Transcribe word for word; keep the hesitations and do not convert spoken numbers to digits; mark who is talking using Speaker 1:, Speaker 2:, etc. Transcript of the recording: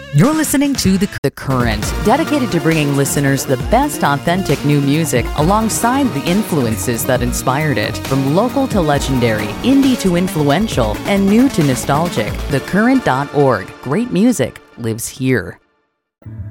Speaker 1: You're listening to The, the Current, dedicated to bringing listeners the best authentic new music alongside the influences that inspired it. From local to legendary, indie to influential, and new to nostalgic, the current dot org. Great music lives here.